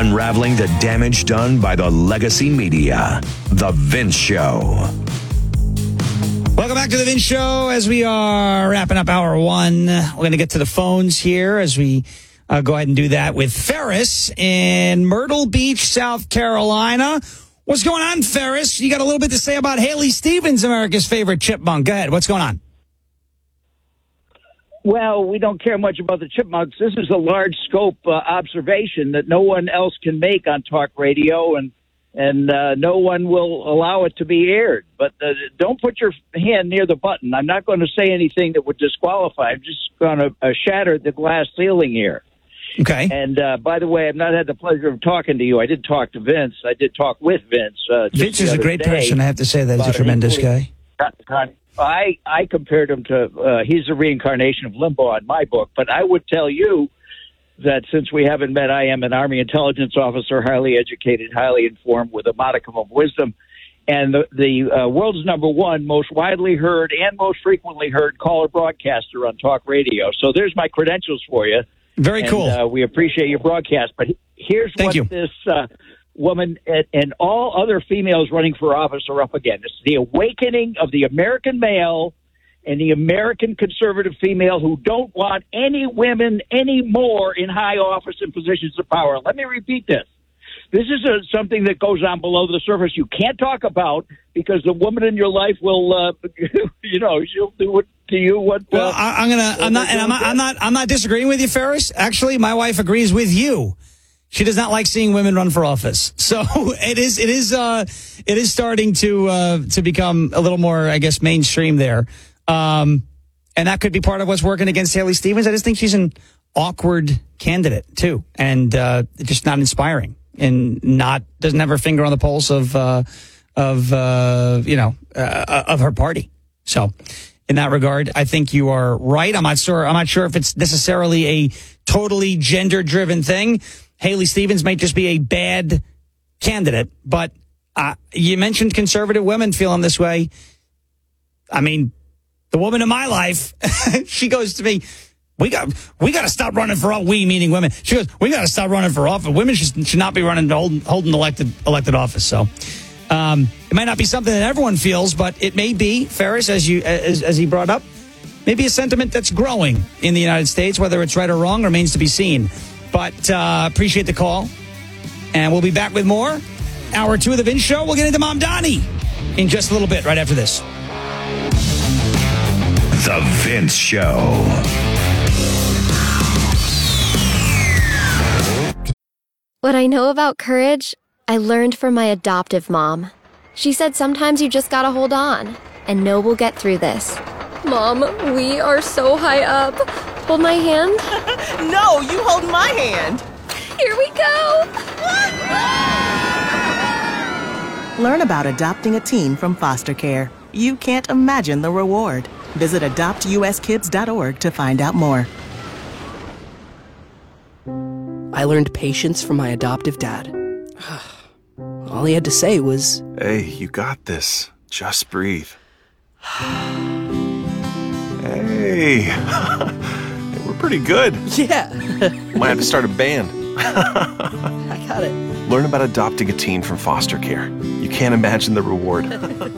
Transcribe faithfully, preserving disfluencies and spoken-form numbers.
Unraveling the damage done by the legacy media. The Vince Show. Welcome back to The Vince Show. As we are wrapping up hour one, we're going to get to the phones here as we uh, go ahead and do that with Ferris in Myrtle Beach, South Carolina. What's going on, Ferris? You got a little bit to say about Haley Stevens, America's favorite chipmunk. Go ahead. What's going on? Well, we don't care much about the chipmunks. This is a large scope uh, observation that no one else can make on talk radio, and and uh, no one will allow it to be aired. But uh, don't put your hand near the button. I'm not going to say anything that would disqualify. I'm just going to uh, shatter the glass ceiling here. Okay. And uh, by the way, I've not had the pleasure of talking to you. I did talk to Vince. I did talk with Vince. Uh, Vince is a great person. I have to say that he's a tremendous guy. I, I compared him to, uh, he's a reincarnation of Limbaugh in my book, but I would tell you that since we haven't met, I am an Army intelligence officer, highly educated, highly informed, with a modicum of wisdom, and the, the uh, world's number one most widely heard and most frequently heard caller broadcaster on talk radio. So there's my credentials for you. Very and, cool. Uh, we appreciate your broadcast, but here's Thank what you. this uh, woman and, and all other females running for office are up against. It's the awakening of the American male and the American conservative female who don't want any women anymore in high office and positions of power. Let me repeat this. This is a, something that goes on below the surface you can't talk about because the woman in your life will, uh, you know, she'll do what to you what. Uh, well, I, I'm gonna, I'm not, and I'm not, I'm not, I'm not disagreeing with you, Ferris. Actually, my wife agrees with you. She does not like seeing women run for office. So it is, it is, uh, it is starting to, uh, to become a little more, I guess, mainstream there. Um, and that could be part of what's working against Haley Stevens. I just think she's an awkward candidate too, and uh, just not inspiring, and not doesn't have her finger on the pulse of, uh, of uh, you know, uh, of her party. So, in that regard, I think you are right. I'm not sure. I'm not sure if it's necessarily a totally gender-driven thing. Haley Stevens might just be a bad candidate, but uh, you mentioned conservative women feeling this way. I mean, the woman in my life, she goes to me, we got we got to stop running for office. We, meaning women. She goes, we got to stop running for office. Women should, should not be running holding, holding elected elected office. So um, it might not be something that everyone feels, but it may be, Ferris, as you as, as he brought up, maybe a sentiment that's growing in the United States. Whether it's right or wrong remains to be seen. But uh, appreciate the call, and we'll be back with more. Hour two of the Vince Show. We'll get into Mom Donnie in just a little bit, right after this. The Vince Show. What I know about courage, I learned from my adoptive mom. She said sometimes you just gotta hold on and know we'll get through this. Mom, we are so high up. Hold my hand. No, you hold my hand. Here we go. Learn about adopting a teen from foster care. You can't imagine the reward. Visit adopt u s kids dot org to find out more. I learned patience from my adoptive dad. All he had to say was, "Hey, you got this. Just breathe." Hey, we're pretty good. yeah. Might have to start a band. I got it. Learn about adopting a teen from foster care. You can't imagine the reward.